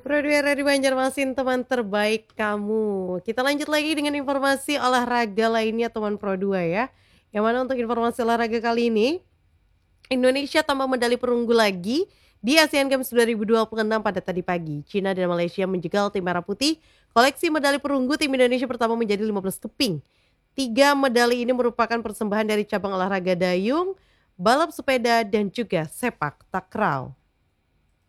Prodwira di Banjarmasin, teman terbaik kamu. Kita lanjut lagi dengan informasi olahraga lainnya teman Pro 2 ya. Yang mana untuk informasi olahraga kali ini, Indonesia tambah medali perunggu lagi di Asian Games 2026 pada tadi pagi. Cina dan Malaysia menjegal tim Merah Putih. Koleksi medali perunggu tim Indonesia pertama menjadi 15 keping. Tiga medali ini merupakan persembahan dari cabang olahraga dayung, balap sepeda, dan juga sepak takraw.